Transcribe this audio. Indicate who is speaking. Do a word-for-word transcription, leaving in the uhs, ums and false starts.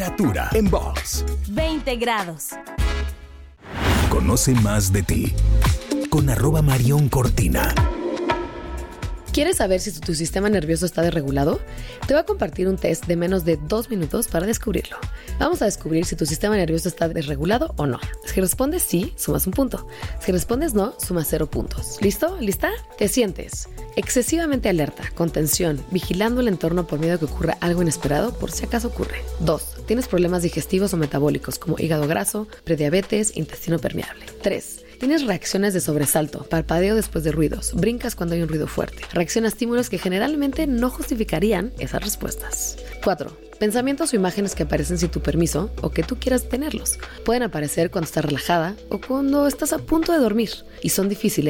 Speaker 1: Temperatura en Box.
Speaker 2: veinte grados.
Speaker 1: Conoce más de ti con arroba Marión Cortina.
Speaker 3: ¿Quieres saber si tu sistema nervioso está desregulado? Te voy a compartir un test de menos de dos minutos para descubrirlo. Vamos a descubrir si tu sistema nervioso está desregulado o no. Si respondes sí, sumas un punto. Si respondes no, sumas cero puntos. ¿Listo? ¿Lista? ¿Te sientes excesivamente alerta, con tensión, vigilando el entorno por miedo a que ocurra algo inesperado por si acaso ocurre? dos. Tienes problemas digestivos o metabólicos como hígado graso, prediabetes, intestino permeable. tres. Tienes reacciones de sobresalto, parpadeo después de ruidos, brincas cuando hay un ruido fuerte, reacción a estímulos que generalmente no justificarían esas respuestas. cuatro. Pensamientos o imágenes que aparecen sin tu permiso o que tú quieras tenerlos. Pueden aparecer cuando estás relajada o cuando estás a punto de dormir y son difíciles